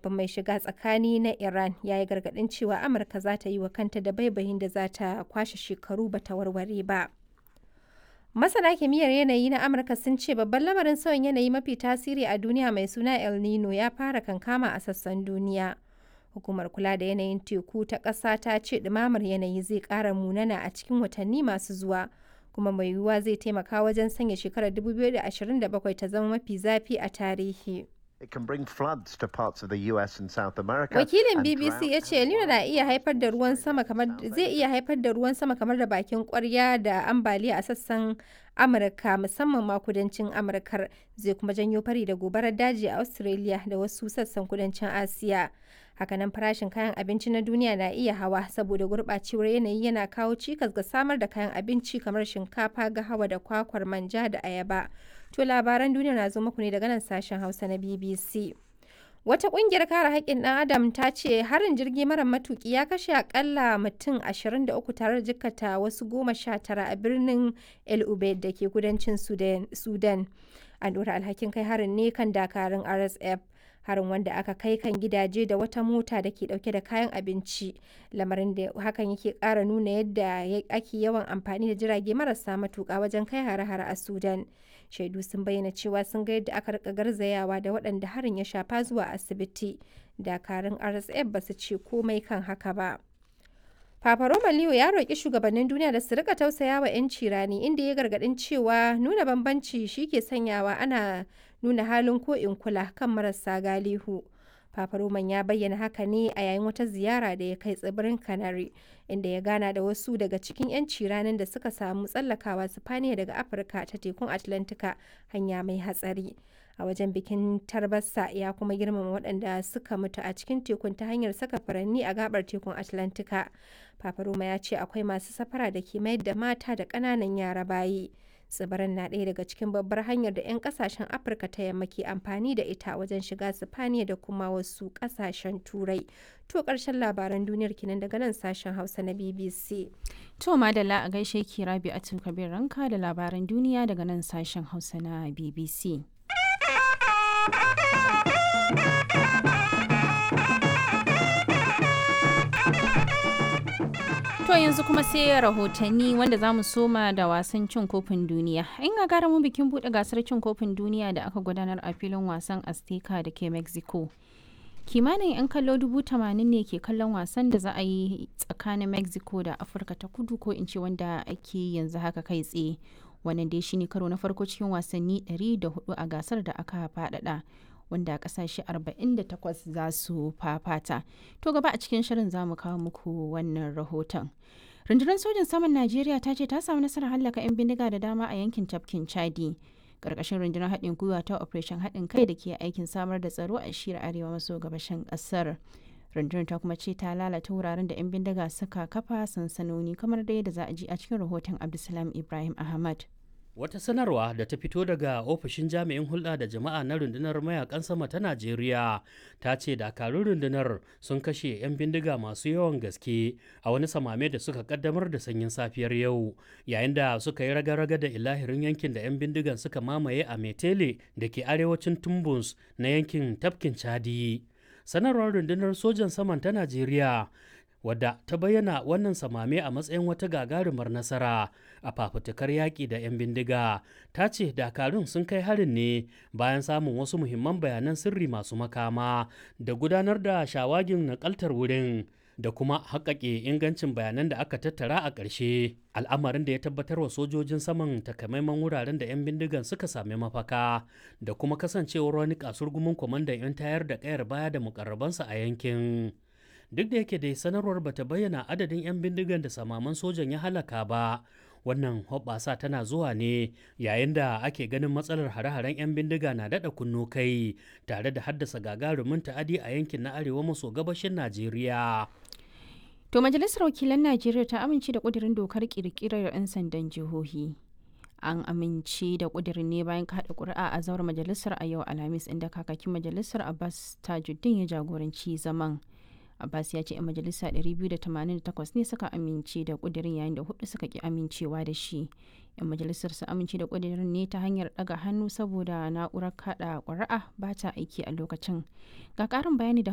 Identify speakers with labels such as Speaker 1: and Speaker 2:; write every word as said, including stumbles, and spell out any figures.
Speaker 1: babban mai shiga tsakani na Iran ya yi gargaɗin cewa Amurka za ta yi wa kanta da baibayin da za ta kwashe shekaru ba ta warware ba. Masana kimiyyar yanayi na Amurka sun ce babban lamarin sauyin yanayi mafi tasiri a duniya mai suna El Nino ya fara kankama a sassan duniya. Hukumar kula da yanayin teku ta ƙasa ta ce ɗumamar yanayi zai ƙara munana a cikin watanni masu zuwa, kuma mai yiwuwa zai taimaka wajen sanya shekarar dubu biyu da ashirin da bakwai ta zama mafi zafi a tarihi.
Speaker 2: It can bring floods to parts of the U S and South America.
Speaker 1: Wakilin B B C ya ce El Nino na iya haifar da ruwan sama kamar zai iya haifar da ruwan sama kamar da bakin kwarya da ambaliya a sassan Amurka musamman ma kudancin Amurkar, zai kuma janyo fari da gobarar daji a Australia da wasu sassan kudancin Asiya. Hakanan farashin kayan abinci na duniya na iya hawa saboda gurɓacewar yanayi yana kawo cikas ga samar da kayan abinci kamar shinkafa, gahawa da kwakwar manja da ayaba. To labaran duniya na zo muku ne daga nan sashen Hausa na B B C. Wata ƙungiyar kare haƙƙin ɗan Adam ta ce harin jirgi mara matuƙi ya kashe akalla mutum ashirin da uku tare da jikkata wasu goma sha tara a birnin El Ubaid da ke kudancin Sudan. An ɗora alhakin kai harin ne kan dakarun R S F. Harin wanda aka kai kan gidaje da wata mota da ke dauke da kayan abinci, lamarin da hakan yake ƙara nuna yadda ake yawan amfani da jirage marasa matuƙa wajen kai hare-hare a Sudan. Shaidu sun bayyana cewa sun ga yadda aka rika garzayawa da waɗanda harin ya shafa zuwa asibiti. Dakarun R S F ba su ce komai kan haka ba. Papa Roma Leo ya roƙi shugabannin duniya da su rika tausaya wa 'yanci rani, inda ya gargaɗin cewa nuna bambanci shi ke sanyawa ana nuna halin ko in kula kan marasa galihu. Papa Roman ya bayyana haka ne a yayin wata ziyara da ya kai tsibirin Canary, inda ya gana da wasu daga cikin 'yanci ranar da suka samu tsallakawa Sifaniya daga Afirka ta tekun Atlantika, hanya mai hatsari. A wajen bikin tarbarsa ya kuma girmama waɗanda suka mutu a cikin tekun ta hanyar saka furanni a gabar tekun Atlantika. Papa Roma ya ce akwai masu safara da ke mayar da mata da ƙananan yara bayi. Tsibirin na ɗaya daga cikin babbar hanyar da 'yan ƙasashen Afirka ta yamma ke amfani da ita wajen shiga Sifaniya da kuma wasu ƙasashen Turai. To ƙarshen labaran duniyar kinan daga nan sashen Hausa na B B C.
Speaker 3: To madalla a gaishe ki Rabi'atu Kabir Ranka da labaran duniya daga nan sashen Hausa na B B C. To yanzu kuma sai rahotanni wanda za mu soma da wasan cin kofin duniya. In ga gara mu bikin buɗe gasar cin kofin duniya da aka gudanar a filin wasan Azteca da ke Mexico. Kimanin 'yan kallo dubu tamanin ne ke kallon wasan da za a yi tsakanin Mexico da Afirka ta kudu, ko in ce wanda ake yanzu haka kai tsaye. Wannan dai shine karo na farko cikin wasanni ɗari da hudu a gasar da aka faɗaɗa, wanda kasashe arba'in da takwas za su fafata. To gaba a cikin shirin za mu kawo muku wannan rahoton. Rundunar sojin saman Najeriya ta ce ta samu nasarar hallaka 'yan bindiga da dama a yankin tafkin Chadi. Karkashin rundunar haɗin gwiwa ta Operation haɗin kai da ke aikin samar da tsaro a shiyar arewa maso gabashin ƙasar. Rundunar ta kuma ce ta lalata wuraren da 'yan bindiga suka kafa sansanoni, kamar da yadda za a ji a cikin rahoton Abdulsalam Ibrahim Ahmad.
Speaker 4: Wata sanarwa da ta fito daga ofishin jami'in hulɗa da jama'a na rundunar mayakan sama ta Najeriya ta ce dakarun rundunar sun kashe 'yan bindiga masu yawan gaske a wani samame da suka kaddamar da sanyin safiyar yau, yayin da suka yi raga-raga da ilahirin yankin da 'yan bindigan suka mamaye a Metele da ke arewacin Tumbus na yankin tafkin Chadi. Sanarwar rundunar sojan saman ta Najeriya, wadda ta bayyana wannan samame a matsayin wata gagarumar nasara a fafutukar yaƙi da 'yan bindiga, ta ce dakarun sun kai harin ne bayan samun wasu muhimman bayanan sirri masu makama da gudanar da shawagin nakaltar wurin da kuma haƙaƙe ingancin bayanan da aka tattara a ƙarshe, al'amarin da ya tabbatar wa sojojin saman takamaiman wuraren da 'yan bindigan suka sami mafaka da kuma kasancewar wani kasurgumin kwamandan 'yan tayar da ƙayar baya da mukarrabansa a yankin. Duk da yake dai sanarwar bata bayyana adadin 'yan bindigan da samaman sojan ya halaka ba, wannan hoɓɓasa tana zuwa ne yayin da ake ganin matsalar hare-haren 'yan bindiga na daɗa kunno kai tare da haddasa gagarumin ta'adi a yankin na arewa maso gabashin Najeriya.
Speaker 3: To Majalisar Wakilan Najeriya ta amince da ƙudurin dokar ƙirƙirar 'yan sandan jihohi. An amince da ƙudurin ne bayan kaɗa ƙuri'a a zauren majalisar a yau Alhamis, inda kakakin majalisar Abbas Tajuddin ya jagoranci zaman. Abbas ya ce 'yan majalisa ɗari biyu da tamanin da takwas ne suka amince da ƙudurin, yayin da hudu suka ki amincewa da shi. 'Yan majalisar su amince da ƙudurin ne ta hanyar ɗaga hannu saboda na'urar kaɗa ƙuri'a ba ta aiki a lokacin. Ga ƙarin bayani da